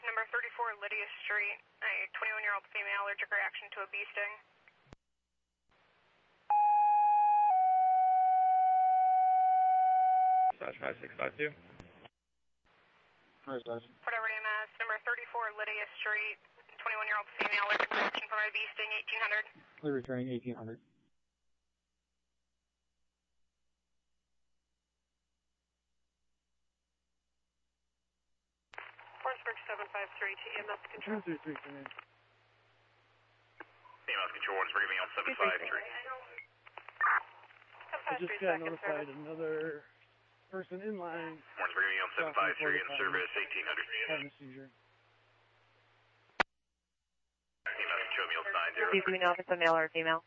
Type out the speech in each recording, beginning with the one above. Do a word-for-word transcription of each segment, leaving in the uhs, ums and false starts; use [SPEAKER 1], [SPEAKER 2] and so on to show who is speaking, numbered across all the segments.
[SPEAKER 1] number thirty-four Lydia Street, a twenty-one-year-old female allergic reaction to a bee sting.
[SPEAKER 2] Slash five six five two.
[SPEAKER 1] Port Edward E M S, number thirty-four Lydia Street, twenty-one-year-old female allergic reaction from a bee sting, eighteen hundred.
[SPEAKER 3] We're returning eighteen hundred.
[SPEAKER 1] Forestburg seven five three to E M S control.
[SPEAKER 3] Two three three.
[SPEAKER 4] E M S control, Warrensburg, giving me on seven five three.
[SPEAKER 3] I just got notified another person in line.
[SPEAKER 4] Warrensburg, giving me on seven five three in service, eighteen hundred.
[SPEAKER 3] Having a seizure.
[SPEAKER 4] E M S control, meal sign zero.
[SPEAKER 5] Do we know if it's a male or a female?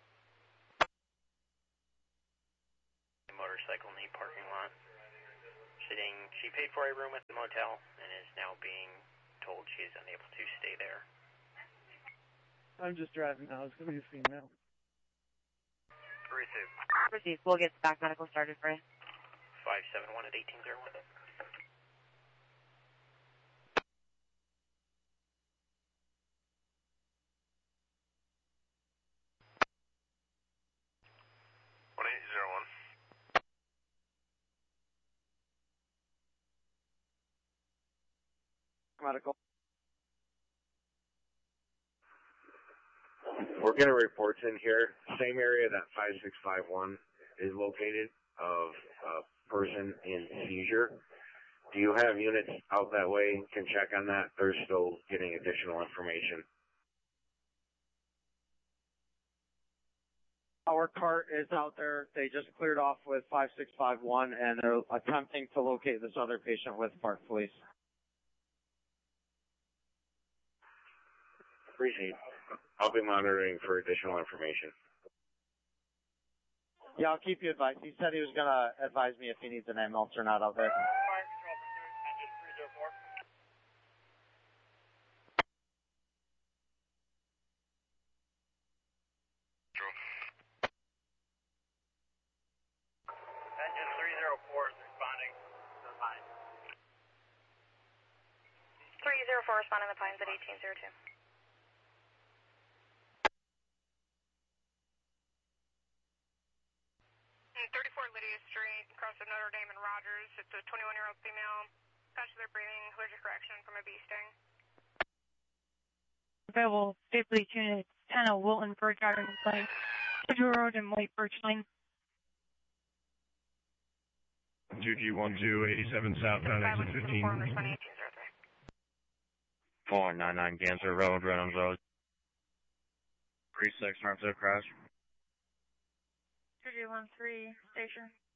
[SPEAKER 6] Motorcycle in the parking lot. Sitting, she paid for a room at the motel and is now being told she is unable to stay there.
[SPEAKER 3] I'm just driving now. It's going to be a female.
[SPEAKER 6] Receive.
[SPEAKER 5] Receive. We'll get back medical started for you.
[SPEAKER 6] five seven one at eighteen oh one.
[SPEAKER 4] one eight zero one.
[SPEAKER 3] Medical.
[SPEAKER 7] We're getting reports in here. Same area that five six five one is located of a person in seizure. Do you have units out that way? Can check on that. They're still getting additional information.
[SPEAKER 3] Our cart is out there. They just cleared off with five six five one, and they're attempting to locate this other patient with Park Police.
[SPEAKER 7] Appreciate it. I'll be monitoring for additional information.
[SPEAKER 3] Yeah, I'll keep you advised. He said he was going to advise me if he needs an ambulance or not out there.
[SPEAKER 4] Fire control pursuit, three zero four. Control.
[SPEAKER 6] Engine three zero four is responding to the Pines.
[SPEAKER 1] three zero four responding to the Pines at eighteen oh two. thirty-four Lydia Street, across of Notre Dame and Rogers. It's a twenty-one-year-old female, conscious of breathing, allergic reaction from a bee sting.
[SPEAKER 8] Available State Police Unit ten oh Wilton for driving complaint. Central Road and White Birch Lane.
[SPEAKER 2] two G one two eighty-seven southbound exit fifteen.
[SPEAKER 9] four nine nine Ganser Road, Reynolds Road. three six North Crash.
[SPEAKER 8] two G one three station.